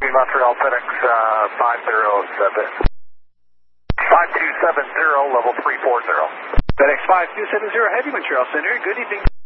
Montreal FedEx 507. 5270, level 340. FedEx 5270, Heavy Montreal Center. Good evening.